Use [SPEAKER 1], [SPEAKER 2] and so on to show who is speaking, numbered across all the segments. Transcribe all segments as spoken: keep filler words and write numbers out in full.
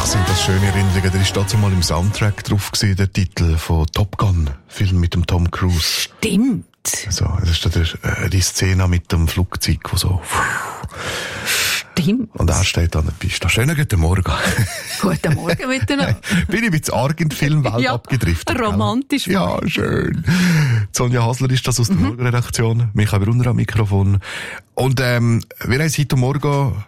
[SPEAKER 1] sind das schöne Erinnerungen. Der ist dazu mal im Soundtrack drauf gewesen, der Titel von Top Gun, Film mit dem Tom Cruise.
[SPEAKER 2] Stimmt.
[SPEAKER 1] So, das ist der, äh, die Szene mit dem Flugzeug, wo so...
[SPEAKER 2] Stimmt.
[SPEAKER 1] Und er steht an der Piste. Schönen guten Morgen.
[SPEAKER 2] Guten Morgen miteinander.
[SPEAKER 1] Bin ich ein bisschen arg in die Filmwelt
[SPEAKER 2] ja,
[SPEAKER 1] abgedriftet.
[SPEAKER 2] Romantisch.
[SPEAKER 1] Gell? Ja, schön. Sonja Hasler ist das aus der mhm. Morgenredaktion. Michael Brunner am Mikrofon. Und ähm, wir haben heute Morgen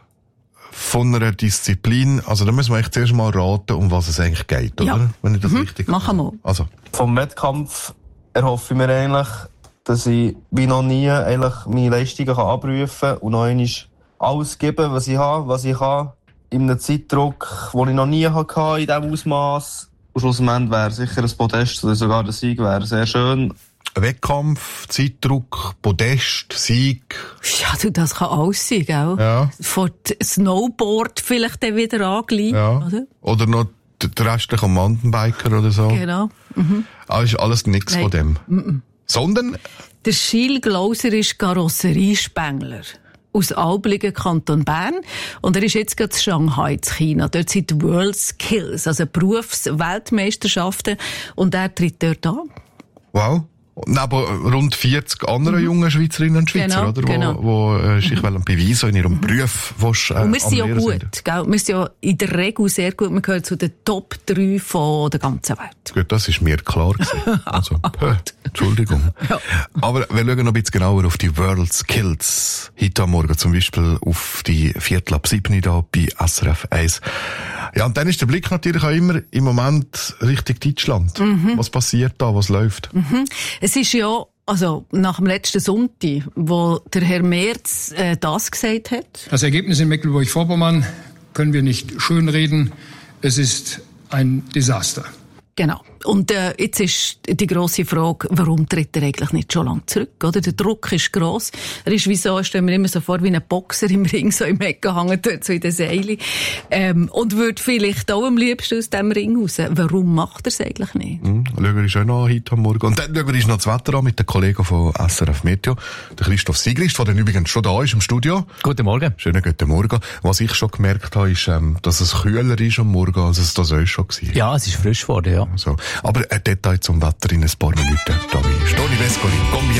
[SPEAKER 1] von einer Disziplin, also da müssen wir echt zuerst mal raten, um was es eigentlich geht, oder?
[SPEAKER 2] Ja.
[SPEAKER 1] Wenn ich das
[SPEAKER 2] mhm.
[SPEAKER 1] richtig
[SPEAKER 2] Machen wir.
[SPEAKER 1] Also.
[SPEAKER 3] Vom Wettkampf erhoffe ich mir eigentlich, dass ich wie noch nie eigentlich meine Leistungen kann abrufen kann und noch einmal alles geben, was ich habe, was ich kann, in einem Zeitdruck, den ich noch nie hatte, in diesem Ausmaß. Und schlussendlich wäre sicher ein Podest oder sogar der Sieg wäre sehr schön.
[SPEAKER 1] Wettkampf, Zeitdruck, Podest, Sieg.
[SPEAKER 2] Ja, du, das kann alles sein, gell?
[SPEAKER 1] Ja.
[SPEAKER 2] Von Snowboard vielleicht dann wieder angleichen,
[SPEAKER 1] ja.
[SPEAKER 2] oder?
[SPEAKER 1] Oder noch der restliche Mountainbiker oder so.
[SPEAKER 2] Genau. Mhm.
[SPEAKER 1] Aber ist alles nichts von dem.
[SPEAKER 2] Mhm.
[SPEAKER 1] Sondern?
[SPEAKER 2] Der Gilles Glauser ist Karosseriespengler aus Albligen, Kanton Bern. Und er ist jetzt gerade in Shanghai, in China. Dort sind die World Skills, also Berufsweltmeisterschaften. Und er tritt dort an.
[SPEAKER 1] Wow. Neben rund vierzig anderen mhm. jungen Schweizerinnen und Schweizer,
[SPEAKER 2] genau,
[SPEAKER 1] oder?
[SPEAKER 2] Genau.
[SPEAKER 1] Wo, wo äh, sich mhm. beweisen in ihrem Beruf, wo äh,
[SPEAKER 2] und wir sind ja gut, gell? Wir sind ja in der Regel sehr gut. Wir gehören zu den Top drei von der ganzen Welt.
[SPEAKER 1] Gut, das ist mir klar gewesen. Also, äh, Entschuldigung. Ja. Aber wir schauen noch ein bisschen genauer auf die World Skills. Heute am Morgen zum Beispiel auf die Viertel ab sieben da bei S R F eins. Ja, und dann ist der Blick natürlich auch immer im Moment Richtung Deutschland. Mhm. Was passiert da? Was läuft?
[SPEAKER 2] Mhm. Es ist ja, also nach dem letzten Sonntag, wo der Herr Merz äh, das gesagt hat.
[SPEAKER 4] Das Ergebnis in Mecklenburg-Vorpommern können wir nicht schönreden. Es ist ein Desaster.
[SPEAKER 2] Genau. Und äh, jetzt ist die grosse Frage, warum tritt er eigentlich nicht schon lange zurück? Oder? Der Druck ist gross. Er ist wie so, stellen wir immer so vor, wie ein Boxer im Ring, so im Ecken hängen, dort so in den Seilen. Ähm, und würde vielleicht auch am liebsten aus dem Ring raus. Warum macht er es eigentlich nicht?
[SPEAKER 1] Mhm. Schauen wir schon noch heute am Morgen. Und dann schauen wir noch das Wetter an mit den Kollegen von S R F Meteo. Der Christoph Sigrist, der übrigens schon da ist im Studio.
[SPEAKER 5] Guten Morgen.
[SPEAKER 1] Schönen guten Morgen. Was ich schon gemerkt habe, ist, ähm, dass es kühler ist am Morgen, als es das auch schon war.
[SPEAKER 5] Ja, es ist frisch geworden, ja.
[SPEAKER 1] So. Aber ein Detail zum Wetter in ein paar Minuten. Da wie Stoni Vescoli, komm bien.